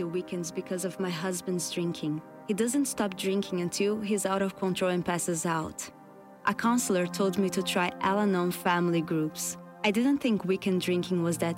the weekends because of my husband's drinking. He doesn't stop drinking until he's out of control and passes out. A counselor told me to try Al-Anon family groups. I didn't think weekend drinking was that